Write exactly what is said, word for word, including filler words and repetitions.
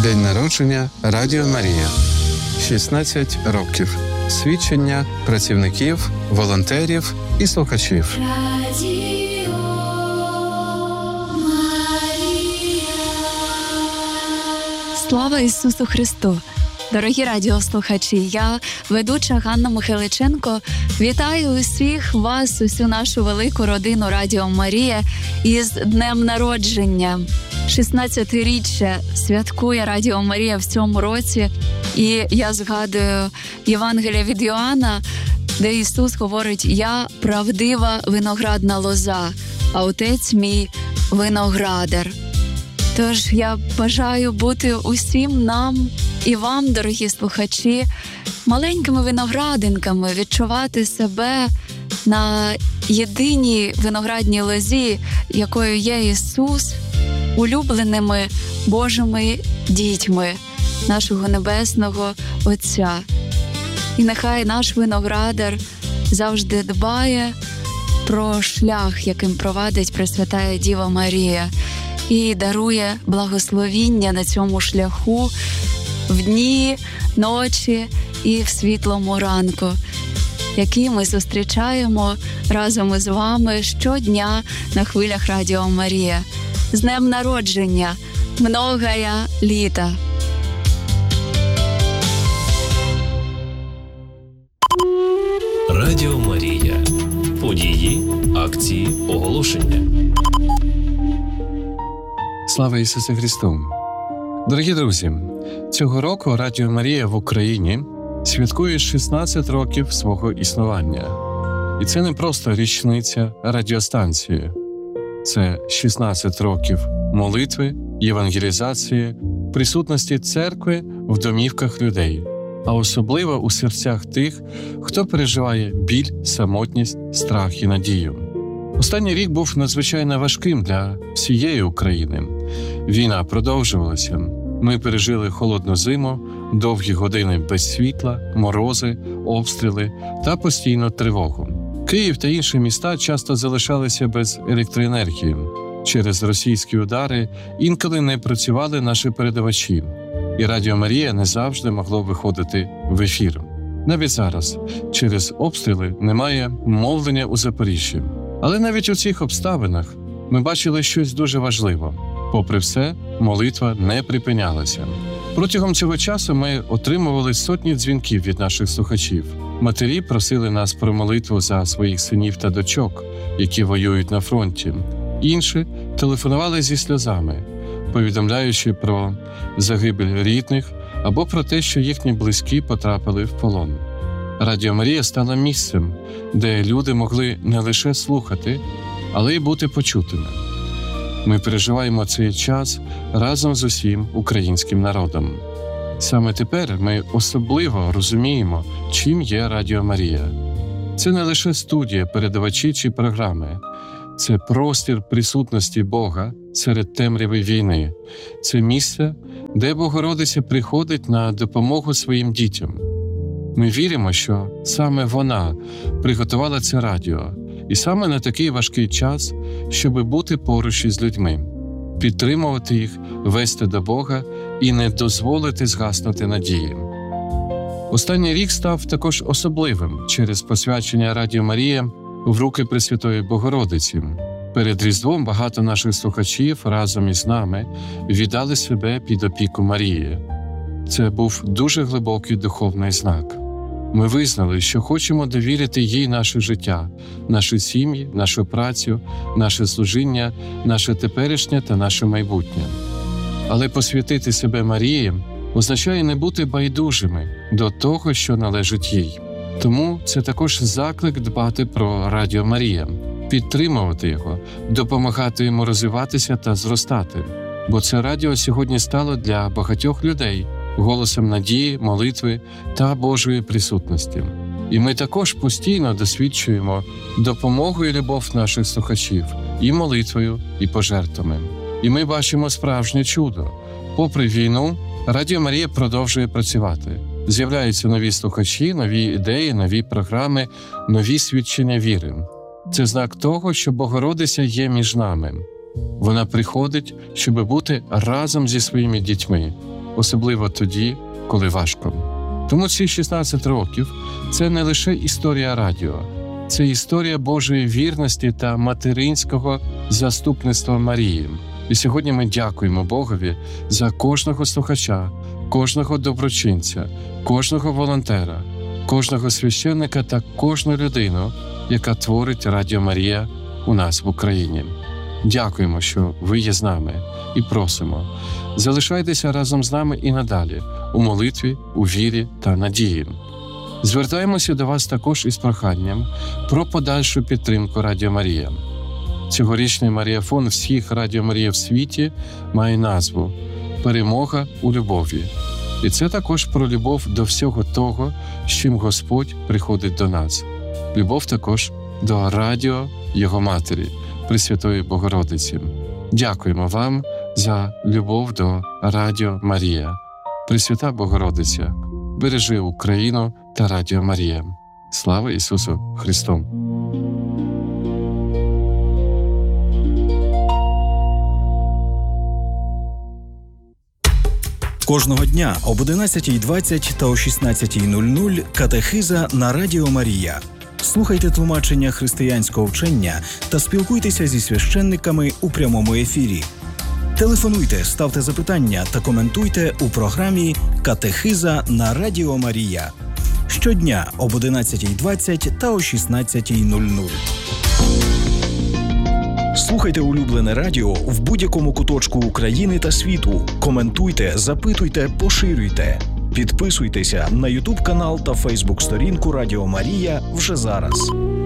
День народження Радіо Марія. шістнадцять років. Свідчення працівників, волонтерів і слухачів. Радіо Марія. Слава Ісусу Христу! Дорогі радіослухачі, я, ведуча Ганна Михайличенко, вітаю усіх вас, усю нашу велику родину Радіо Марія із днем народження. шістнадцятиріччя святкує Радіо Марія в цьому році, і я згадую Євангелія від Йоанна, де Ісус говорить: «Я правдива виноградна лоза, а Отець мій виноградар». Тож я бажаю бути усім нам і вам, дорогі слухачі, маленькими виноградинками, відчувати себе на єдиній виноградній лозі, якою є Ісус, улюбленими Божими дітьми нашого Небесного Отця. І нехай наш виноградар завжди дбає про шлях, яким провадить Пресвятая Діва Марія, і дарує благословіння на цьому шляху в дні, ночі і в світлому ранку, який ми зустрічаємо разом із вами щодня на хвилях Радіо Марія. З днем народження! Многая літа! Радіо Марія. Події, акції, оголошення. Слава Ісусу Христу! Дорогі друзі, цього року Радіо Марія в Україні святкує шістнадцять років свого існування. І це не просто річниця радіостанції. Це шістнадцять років молитви, євангелізації, присутності церкви в домівках людей, а особливо у серцях тих, хто переживає біль, самотність, страх і надію. Останній рік був надзвичайно важким для всієї України. Війна продовжувалася. Ми пережили холодну зиму, довгі години без світла, морози, обстріли та постійну тривогу. Київ та інші міста часто залишалися без електроенергії. Через російські удари інколи не працювали наші передавачі, і Радіо Марія не завжди могло виходити в ефір. Навіть зараз через обстріли немає мовлення у Запоріжжі. Але навіть у цих обставинах ми бачили щось дуже важливе. Попри все, молитва не припинялася. Протягом цього часу ми отримували сотні дзвінків від наших слухачів. Матері просили нас про молитву за своїх синів та дочок, які воюють на фронті. Інші телефонували зі сльозами, повідомляючи про загибель рідних або про те, що їхні близькі потрапили в полон. Радіо Марія стала місцем, де люди могли не лише слухати, але й бути почутими. Ми переживаємо цей час разом з усім українським народом. Саме тепер ми особливо розуміємо, чим є Радіо Марія. Це не лише студія, передавачі чи програми. Це простір присутності Бога серед темряви війни. Це місце, де Богородиця приходить на допомогу своїм дітям. Ми віримо, що саме вона приготувала це радіо, і саме на такий важкий час, щоб бути поруч із людьми, підтримувати їх, вести до Бога і не дозволити згаснути надії. Останній рік став також особливим через посвячення Радіо Марія в руки Пресвятої Богородиці. Перед Різдвом багато наших слухачів разом із нами віддали себе під опіку Марії. Це був дуже глибокий духовний знак. Ми визнали, що хочемо довірити їй наше життя, наші сім'ї, нашу працю, наше служіння, наше теперішнє та наше майбутнє. Але посвятити себе Марії означає не бути байдужими до того, що належить їй. Тому це також заклик дбати про Радіо Марія, підтримувати його, допомагати йому розвиватися та зростати. Бо це радіо сьогодні стало для багатьох людей голосом надії, молитви та Божої присутності. І ми також постійно досвідчуємо допомогу і любов наших слухачів і молитвою, і пожертвами. І ми бачимо справжнє чудо. Попри війну, Радіо Марія продовжує працювати. З'являються нові слухачі, нові ідеї, нові програми, нові свідчення віри. Це знак того, що Богородиця є між нами. Вона приходить, щоб бути разом зі своїми дітьми, особливо тоді, коли важко. Тому ці шістнадцять років – це не лише історія радіо, це історія Божої вірності та материнського заступництва Марії. І сьогодні ми дякуємо Богові за кожного слухача, кожного доброчинця, кожного волонтера, кожного священника та кожну людину, яка творить Радіо Марія у нас в Україні. Дякуємо, що ви є з нами, і просимо, залишайтеся разом з нами і надалі, у молитві, у вірі та надії. Звертаємося до вас також із проханням про подальшу підтримку Радіо Марія. Цьогорічний Маріафон всіх Радіо Марія в світі має назву «Перемога у любові». І це також про любов до всього того, з чим Господь приходить до нас. Любов також до радіо Його Матері, Пресвятої Богородиці. Дякуємо вам за любов до Радіо Марія. Пресвята Богородиця, бережи Україну та Радіо Марія. Слава Ісусу Христу! Кожного дня об одинадцятій двадцять та о шістнадцятій нуль нуль катехиза на Радіо Марія. Слухайте тлумачення християнського вчення та спілкуйтеся зі священниками у прямому ефірі. Телефонуйте, ставте запитання та коментуйте у програмі «Катехиза на Радіо Марія». Щодня об одинадцятій двадцять та о шістнадцятій нуль нуль. Слухайте улюблене радіо в будь-якому куточку України та світу. Коментуйте, запитуйте, поширюйте. Підписуйтеся на ютуб канал та фейсбук сторінку Радіо Марія вже зараз.